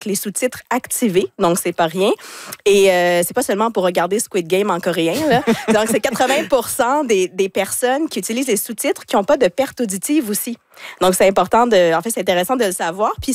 les sous-titres activés, donc c'est pas rien. Et c'est pas seulement pour regarder Squid Game en coréen, là. Donc, c'est 80% des personnes qui utilisent les sous-titres qui n'ont pas de perte auditive aussi. Donc, c'est important en fait, c'est intéressant de le savoir. Puis